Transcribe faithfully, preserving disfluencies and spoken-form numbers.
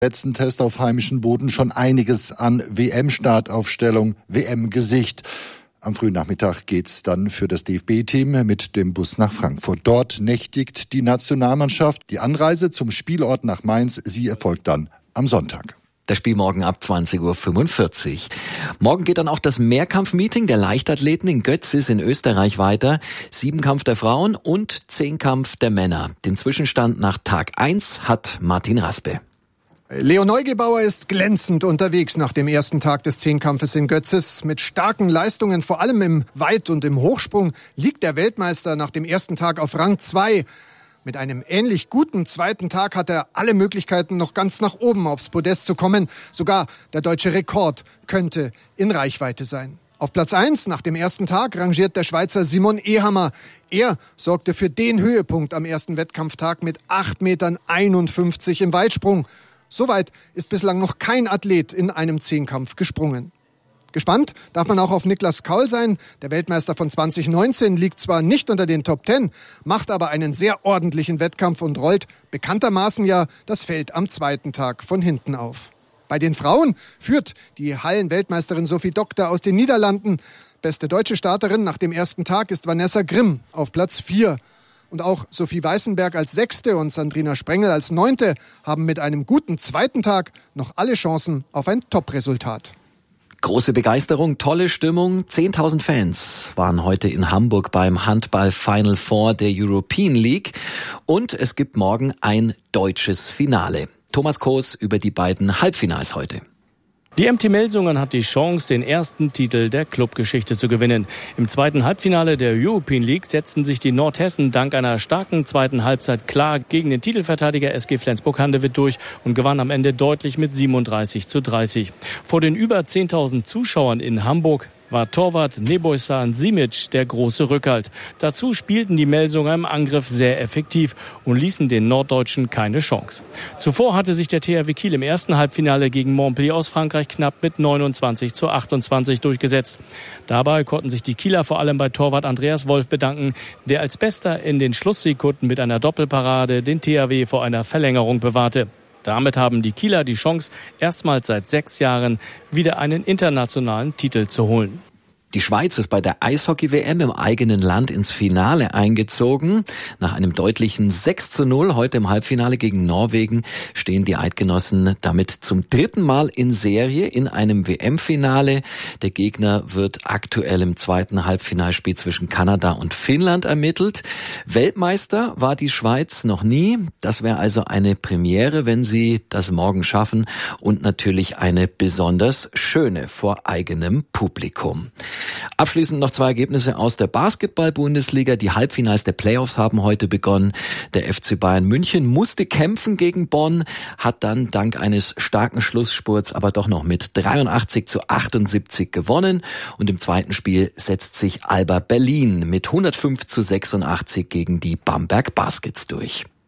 letzten Test auf heimischem Boden schon einiges an W M-Startaufstellung, W M-Gesicht. Am frühen Nachmittag geht's dann für das D F B-Team mit dem Bus nach Frankfurt. Dort nächtigt die Nationalmannschaft. Die Anreise zum Spielort nach Mainz, sie erfolgt dann am Sonntag. Das Spiel morgen ab zwanzig Uhr fünfundvierzig. Morgen geht dann auch das Mehrkampf-Meeting der Leichtathleten in Götzis in Österreich weiter. Siebenkampf der Frauen und Zehnkampf der Männer. Den Zwischenstand nach Tag eins hat Martin Raspe. Leo Neugebauer ist glänzend unterwegs nach dem ersten Tag des Zehnkampfes in Götzis. Mit starken Leistungen, vor allem im Weit- und im Hochsprung, liegt der Weltmeister nach dem ersten Tag auf Rang zwei. Mit einem ähnlich guten zweiten Tag hat er alle Möglichkeiten, noch ganz nach oben aufs Podest zu kommen. Sogar der deutsche Rekord könnte in Reichweite sein. Auf Platz eins nach dem ersten Tag rangiert der Schweizer Simon Ehammer. Er sorgte für den Höhepunkt am ersten Wettkampftag mit acht Meter einundfünfzig im Weitsprung. Soweit ist bislang noch kein Athlet in einem Zehnkampf gesprungen. Gespannt darf man auch auf Niklas Kaul sein. Der Weltmeister von zwanzig neunzehn liegt zwar nicht unter den Top Ten, macht aber einen sehr ordentlichen Wettkampf und rollt bekanntermaßen ja das Feld am zweiten Tag von hinten auf. Bei den Frauen führt die Hallenweltmeisterin Sophie Doktor aus den Niederlanden. Beste deutsche Starterin nach dem ersten Tag ist Vanessa Grimm auf Platz vier. Und auch Sophie Weißenberg als Sechste und Sandrina Sprengel als Neunte haben mit einem guten zweiten Tag noch alle Chancen auf ein Top-Resultat. Große Begeisterung, tolle Stimmung. zehntausend Fans waren heute in Hamburg beim Handball-Final Four der European League. Und es gibt morgen ein deutsches Finale. Thomas Koos über die beiden Halbfinals heute. Die M T Melsungen hat die Chance, den ersten Titel der Clubgeschichte zu gewinnen. Im zweiten Halbfinale der European League setzten sich die Nordhessen dank einer starken zweiten Halbzeit klar gegen den Titelverteidiger S G Flensburg-Handewitt durch und gewann am Ende deutlich mit siebenunddreißig zu dreißig. Vor den über zehntausend Zuschauern in Hamburg war Torwart Nebojsan Simic der große Rückhalt. Dazu spielten die Melsunger im Angriff sehr effektiv und ließen den Norddeutschen keine Chance. Zuvor hatte sich der T H W Kiel im ersten Halbfinale gegen Montpellier aus Frankreich knapp mit neunundzwanzig zu achtundzwanzig durchgesetzt. Dabei konnten sich die Kieler vor allem bei Torwart Andreas Wolf bedanken, der als Bester in den Schlusssekunden mit einer Doppelparade den T H W vor einer Verlängerung bewahrte. Damit haben die Kieler die Chance, erstmals seit sechs Jahren wieder einen internationalen Titel zu holen. Die Schweiz ist bei der Eishockey-W M im eigenen Land ins Finale eingezogen. Nach einem deutlichen sechs zu null heute im Halbfinale gegen Norwegen stehen die Eidgenossen damit zum dritten Mal in Serie in einem W M-Finale. Der Gegner wird aktuell im zweiten Halbfinalspiel zwischen Kanada und Finnland ermittelt. Weltmeister war die Schweiz noch nie. Das wäre also eine Premiere, wenn sie das morgen schaffen, und natürlich eine besonders schöne vor eigenem Publikum. Abschließend noch zwei Ergebnisse aus der Basketball-Bundesliga. Die Halbfinals der Playoffs haben heute begonnen. Der F C Bayern München musste kämpfen gegen Bonn, hat dann dank eines starken Schlussspurts aber doch noch mit dreiundachtzig zu achtundsiebzig gewonnen. Und im zweiten Spiel setzt sich Alba Berlin mit hundertfünf zu sechsundachtzig gegen die Bamberg Baskets durch.